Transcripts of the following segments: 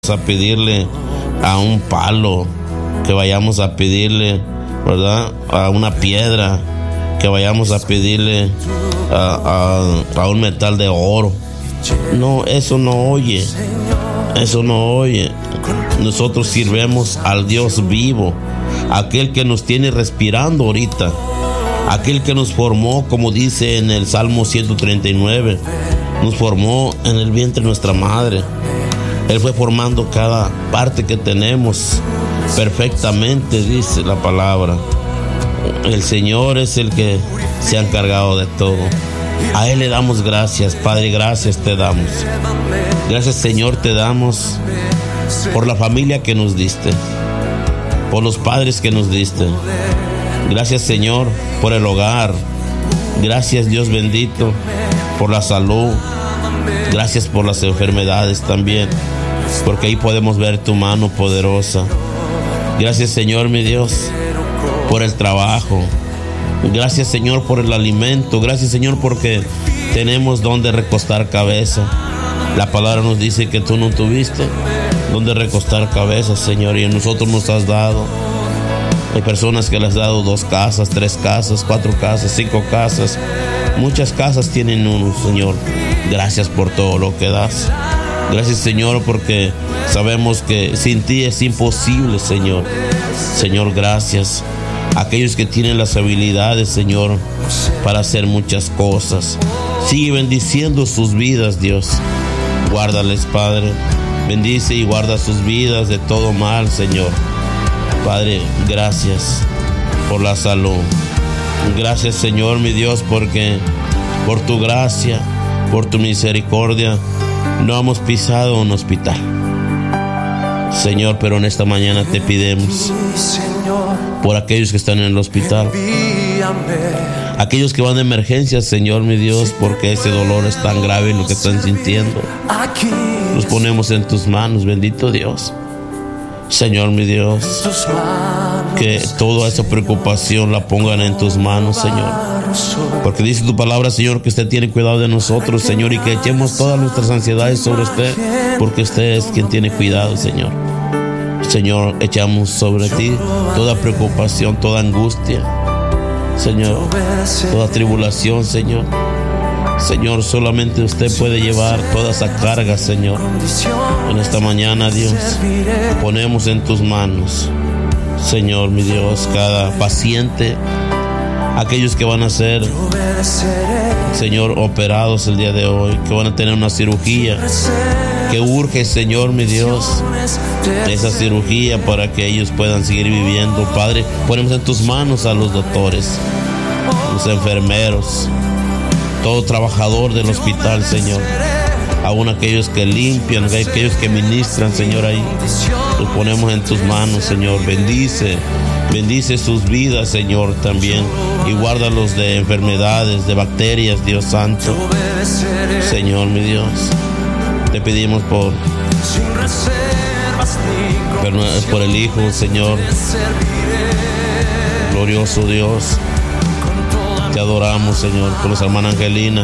a pedirle a un palo, que vayamos a pedirle, ¿verdad?, a una piedra, que vayamos a pedirle a un metal de oro. No, eso no oye. Eso no oye. Nosotros sirvemos al Dios vivo, aquel que nos tiene respirando ahorita, aquel que nos formó, como dice en el Salmo 139, nos formó en el vientre de nuestra madre. Él fue formando cada parte que tenemos perfectamente, dice la palabra. El Señor es el que se ha encargado de todo. A Él le damos gracias, Padre, gracias te damos. Gracias, Señor, te damos por la familia que nos diste, por los padres que nos diste. Gracias, Señor, por el hogar. Gracias, Dios bendito, por la salud. Gracias por las enfermedades también, porque ahí podemos ver tu mano poderosa. Gracias, Señor, mi Dios, por el trabajo. Gracias, Señor, por el alimento. Gracias, Señor, porque tenemos donde recostar cabeza. La palabra nos dice que tú no tuviste donde recostar cabeza, Señor, y a nosotros nos has dado. Hay personas que les has dado 2 casas, 3 casas, 4 casas, 5 casas. Muchas casas tienen uno, Señor. Gracias por todo lo que das. Gracias, Señor, porque sabemos que sin ti es imposible, Señor. Señor, gracias. Aquellos que tienen las habilidades, Señor, para hacer muchas cosas. Sigue bendiciendo sus vidas, Dios. Guárdales, Padre. Bendice y guarda sus vidas de todo mal, Señor. Padre, gracias por la salud. Gracias, Señor, mi Dios, porque por tu gracia, por tu misericordia, no hemos pisado un hospital, Señor, pero en esta mañana te pidemos por aquellos que están en el hospital, aquellos que van de emergencia, Señor, mi Dios, porque ese dolor es tan grave lo que están sintiendo. Los ponemos en tus manos, bendito Dios. Señor, mi Dios, que toda esa preocupación la pongan en tus manos, Señor. Porque dice tu palabra, Señor, que usted tiene cuidado de nosotros, Señor, y que echemos todas nuestras ansiedades sobre usted, porque usted es quien tiene cuidado, Señor. Señor, echamos sobre ti toda preocupación, toda angustia, Señor, toda tribulación, Señor. Señor, solamente usted puede llevar toda esa carga, Señor. En esta mañana, Dios, ponemos en tus manos, Señor, mi Dios, cada paciente, aquellos que van a ser, Señor, operados el día de hoy, que van a tener una cirugía, que urge, Señor, mi Dios, esa cirugía para que ellos puedan seguir viviendo. Padre, ponemos en tus manos a los doctores, los enfermeros, todo trabajador del hospital, Señor, aún aquellos que limpian, aquellos que ministran, Señor, ahí, los ponemos en tus manos, Señor. Bendice sus vidas, Señor, también, y guárdalos de enfermedades, de bacterias, Dios santo. Señor, mi Dios, te pedimos por el Hijo, Señor, glorioso Dios. Te adoramos, Señor, por nuestra hermana Angelina.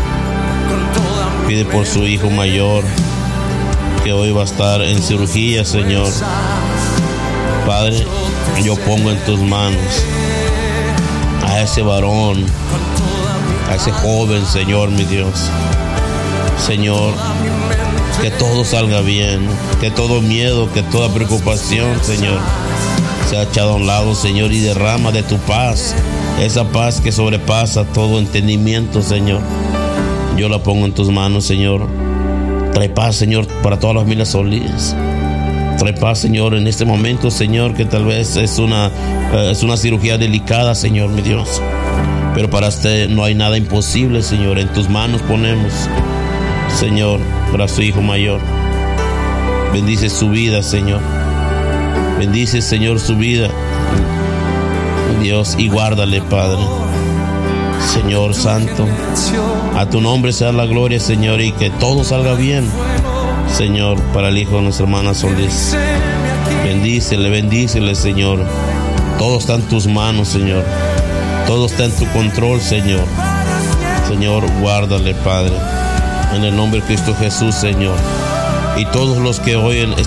Pide por su hijo mayor, que hoy va a estar en cirugía, Señor. Padre, yo pongo en tus manos a ese varón, a ese joven, Señor, mi Dios. Señor, que todo salga bien, que todo miedo, que toda preocupación, Señor, sea echado a un lado, Señor, y derrama de tu paz, esa paz que sobrepasa todo entendimiento, Señor. Yo la pongo en tus manos, Señor. Trae paz, Señor, para todas las familias Solís. Trae paz, Señor, en este momento, Señor, que tal vez es una cirugía delicada, Señor, mi Dios. Pero para usted no hay nada imposible, Señor. En tus manos ponemos, Señor, para su hijo mayor. Bendice su vida, Señor. Bendice, Señor, su vida, Dios, y guárdale, Padre. Señor santo, a tu nombre sea la gloria, Señor, y que todo salga bien, Señor, para el hijo de nuestra hermana Solís. Bendícele, Señor. Todo está en tus manos, Señor. Todo está en tu control, Señor. Señor, guárdale, Padre. En el nombre de Cristo Jesús, Señor. y todos los que oyen